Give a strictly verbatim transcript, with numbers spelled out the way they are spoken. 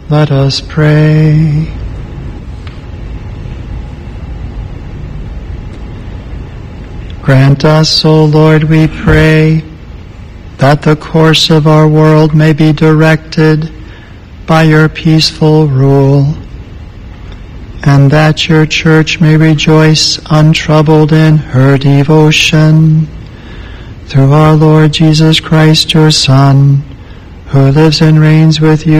Let us pray. Grant us, O Lord, we pray, that the course of our world may be directed by your peaceful rule, and that your church may rejoice untroubled in her devotion. Through our Lord Jesus Christ, your Son, who lives and reigns with you